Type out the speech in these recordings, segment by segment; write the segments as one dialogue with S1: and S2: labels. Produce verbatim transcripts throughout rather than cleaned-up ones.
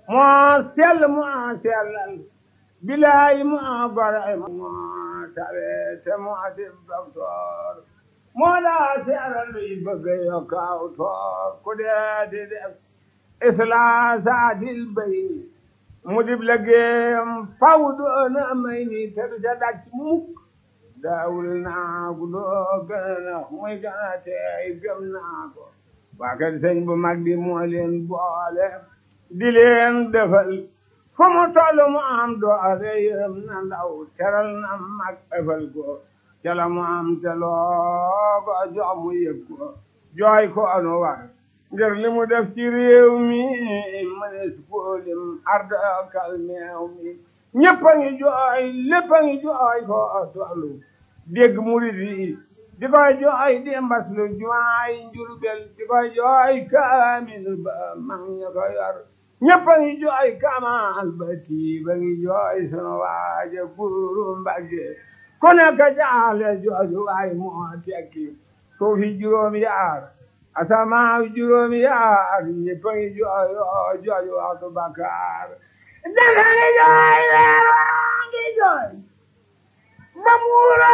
S1: moo sell moo sellal bilaay moo gore moo tabe te moo di docteur moo daa sellal luy bëgg yokk aw toor ku dee di def islaa saadil bay mu dib liggéeyam faw doona may ni te du ca daj mukk daawul naa ko doo gën a muy gën a teey gëm naa ko waa kër sëñ bu mag bi moo leen boole di leen defal fu mu toll mu am doole yërëm na ndaw teral na mag ëfal ko ca la mu am te loo ko jox mu yëg ko jooy ko anu war ngir li mu def ci réew mi mënees koo lim arda kalmeew mi ñëpp a ngi jooy lépp a ngi jooy ko tollu dégg murid yi di koy jooy di mbas lu jumaay Njurbel di koy jooy kaamil ba mag ña ko yor ñëpp a ngi jooy kamal ba kii ba ngi jooy sunu waaja Guru Mbàkke ku nekk jaale jooju waay moo tekki suufi juróom yaar asamaaw juróom yaar ñëpp a ngi jooy jooju waxtu bakkaar dafa ngi jooy weer waa ngi jooy ba muura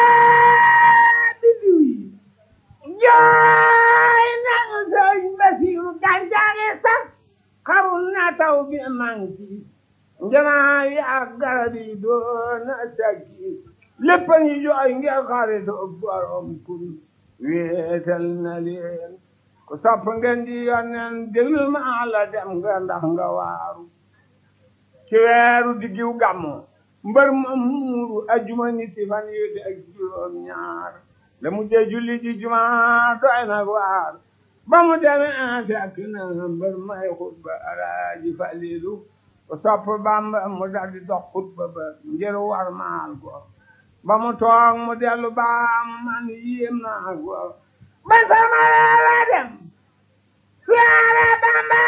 S1: biddiw yi jooy nañu sëñ Basiru gàncax sax xarul na taw bi manki njanaa yi ak garab yi doon sakki lépp a ngi jooy ngir xaritu borom kun wéetal na leen ku sopp ngeen di yonnen déglu ma la dem nga ndax nga waaru ci weeru diggiw gàmmu mbër ma muuru ajuma niti fan yu de ak juróom ñaar la mujjee julli ji juma doy na waar ba mu demee fekk na mbër may xutba Alaaji Falilu ku sopp Bamba mu daldi dox xutba ba ngir war maal ko ba mu toog mu dellu baam man yéem naa ko ba sama la dem siyaare Bamba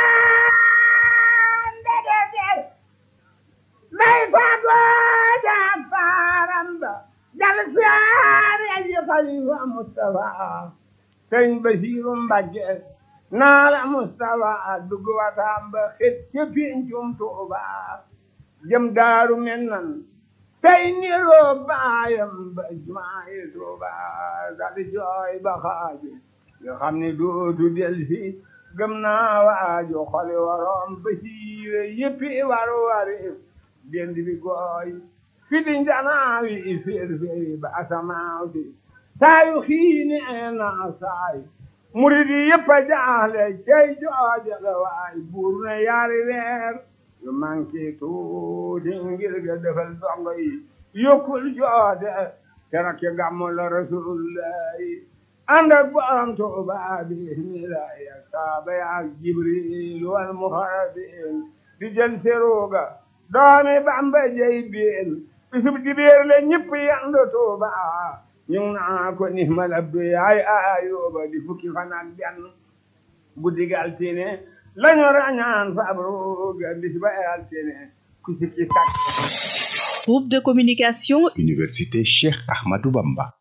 S1: ndegete may faatoo jaag faaram ba dal siyaare ji Xalifa Mustafa sëñ Basiru Mbàkke naa la Mustafa dugg wataam ba xet ca péncum Tuuba jëm Daaru Minan tey niroo baayam ba jumaay Tuuba daldi jooy ba xaaju nga xam ne dootu delsi gëm naa waaju xoli waroom Basiire yëppi waru wari dend bi gooy fi di njanaawi féer féeri ba asamaaw si saayu xiini naa saay murid yi yëpp a jaaxle cey jooja la waay buur na yaari weer yu manqué tuuti ngir ga defal dongo yi yokkul joote keroog ci gàmmu la rasulullahi ànd ak borom Tuuba bismillahi ak saaba ya ak Jibril wal muxarabin di jël seruga doomi Bamba jey biin bisub dibéer la ñëpp yandu Tuuba ñu naa ko ni mal abdu yaay Ayuba di fukki fan ak benn guddi gi altine lañu rañaan fabruga bis ba altine ku sikki sak.
S2: Groupe de communication
S3: Université Cheikh Ahmadou Bamba.